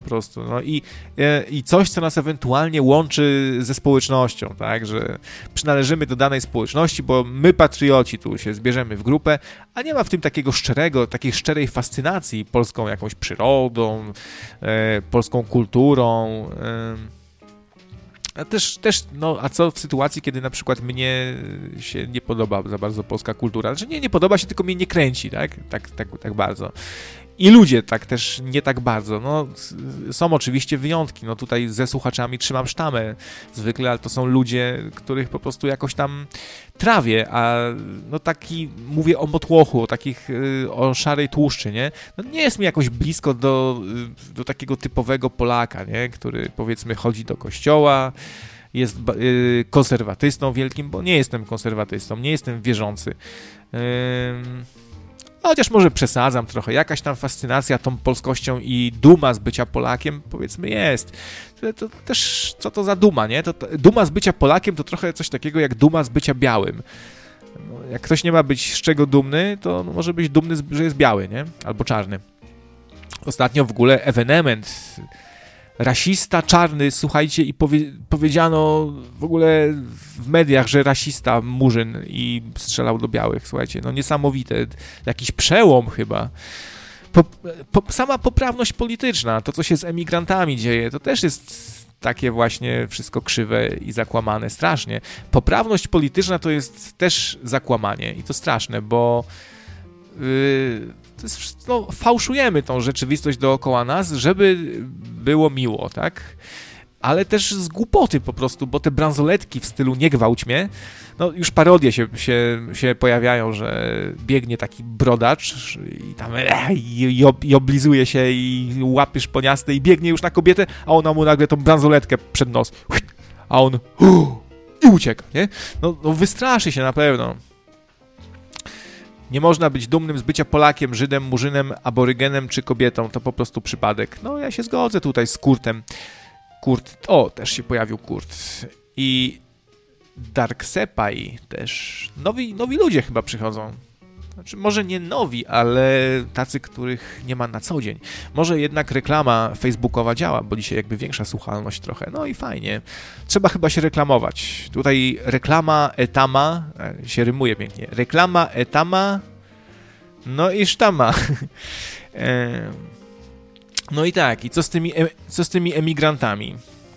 prostu, no i coś, co nas ewentualnie łączy ze społecznością, tak, że przynależymy do danej społeczności, bo my patrioci tu się zbierzemy w grupę, a nie ma w tym takiej szczerej fascynacji polską jakąś przyrodą, polską kulturą. A co w sytuacji, kiedy na przykład mnie się nie podoba za bardzo polska kultura? Znaczy nie podoba się, tylko mnie nie kręci, tak bardzo. I ludzie tak też nie tak bardzo. No, są oczywiście wyjątki. No tutaj ze słuchaczami trzymam sztamę zwykle, ale to są ludzie, których po prostu jakoś tam trawię, a no taki, mówię o motłochu, o szarej tłuszczy, nie? No nie jest mi jakoś blisko do takiego typowego Polaka, nie? Który powiedzmy chodzi do kościoła, jest konserwatystą wielkim, bo nie jestem konserwatystą, nie jestem wierzący. Chociaż może przesadzam trochę, jakaś tam fascynacja tą polskością i duma z bycia Polakiem, powiedzmy, jest. To też, co to za duma, nie? Duma z bycia Polakiem to trochę coś takiego jak duma z bycia białym. No, jak ktoś nie ma być z czego dumny, to może być dumny, że jest biały, nie? Albo czarny. Ostatnio w ogóle ewenement rasista czarny, słuchajcie, i powiedziano w ogóle w mediach, że rasista Murzyn i strzelał do białych, słuchajcie, no niesamowite, jakiś przełom chyba. Sama poprawność polityczna, to co się z emigrantami dzieje, to też jest takie właśnie wszystko krzywe i zakłamane, strasznie. Poprawność polityczna to jest też zakłamanie i to straszne, bo fałszujemy tą rzeczywistość dookoła nas, żeby było miło, tak? Ale też z głupoty po prostu, bo te bransoletki w stylu nie gwałć mnie, no już parodie się pojawiają, że biegnie taki brodacz i tam i oblizuje się i łapie szponiaste i biegnie już na kobietę, a ona mu nagle tą bransoletkę przed nos, a on i ucieka, nie? No wystraszy się na pewno. Nie można być dumnym z bycia Polakiem, Żydem, Murzynem, aborygenem czy kobietą. To po prostu przypadek. No ja się zgodzę tutaj z Kurtem. Też się pojawił Kurt. I Darksepai też. Nowi ludzie chyba przychodzą. Znaczy, może nie nowi, ale tacy, których nie ma na co dzień. Może jednak reklama facebookowa działa, bo dzisiaj jakby większa słuchalność trochę. No i fajnie. Trzeba chyba się reklamować. Tutaj reklama etama, się rymuje pięknie. Reklama etama, no i sztama. No i tak, i co z tymi emigrantami?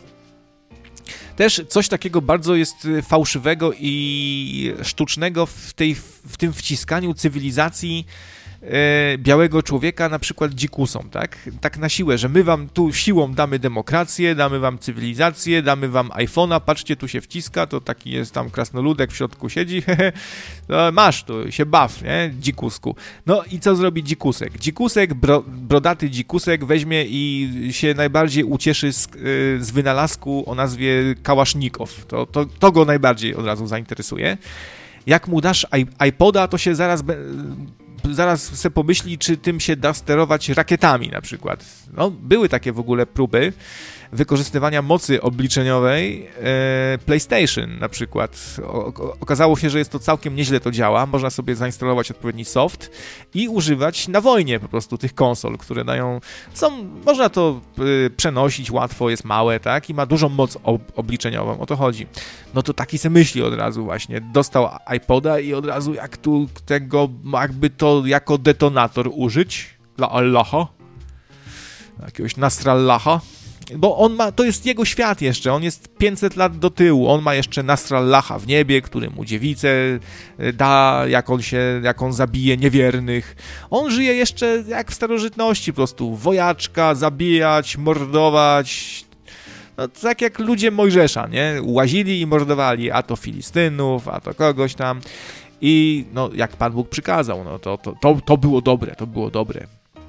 Też coś takiego bardzo jest fałszywego i sztucznego w tym wciskaniu cywilizacji białego człowieka na przykład dzikusom, tak? Tak na siłę, że my wam tu siłą damy demokrację, damy wam cywilizację, damy wam iPhone'a, patrzcie, tu się wciska, to taki jest tam krasnoludek w środku siedzi, no, masz tu, się baw, nie? Dzikusku. No i co zrobi dzikusek? Dzikusek, brodaty dzikusek weźmie i się najbardziej ucieszy z wynalazku o nazwie kałasznikow. To go najbardziej od razu zainteresuje. Jak mu dasz iPoda, to się zaraz se pomyśli, czy tym się da sterować rakietami na przykład. No, były takie w ogóle próby wykorzystywania mocy obliczeniowej PlayStation na przykład. Okazało się, że jest to całkiem nieźle to działa. Można sobie zainstalować odpowiedni soft i używać na wojnie po prostu tych konsol, które można to przenosić łatwo, jest małe, tak? I ma dużą moc obliczeniową, o to chodzi. No to taki se myśli od razu właśnie. Dostał iPoda i od razu jakby to jako detonator użyć dla Allaha, jakiegoś Nasrallaha, bo to jest jego świat jeszcze, on jest 500 lat do tyłu, on ma jeszcze Nasrallaha w niebie, który mu dziewicę da, jak on zabije niewiernych. On żyje jeszcze jak w starożytności, po prostu wojaczka, zabijać, mordować. No tak jak ludzie Mojżesza, nie? Łazili i mordowali, a to Filistynów, a to kogoś tam. I no, jak Pan Bóg przykazał, no to było dobre, to było dobre.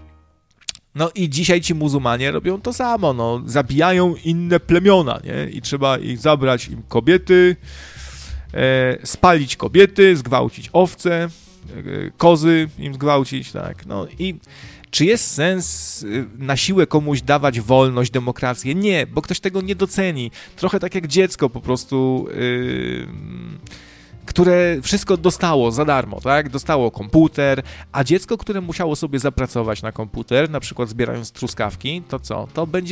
No i dzisiaj ci muzułmanie robią to samo, no, zabijają inne plemiona, nie? I trzeba ich zabrać im kobiety, spalić kobiety, zgwałcić owce, kozy im zgwałcić, tak, no i czy jest sens na siłę komuś dawać wolność, demokrację? Nie, bo ktoś tego nie doceni. Trochę tak jak dziecko po prostu, które wszystko dostało za darmo, tak? Dostało komputer, a dziecko, które musiało sobie zapracować na komputer, na przykład zbierając truskawki, to co? To będzie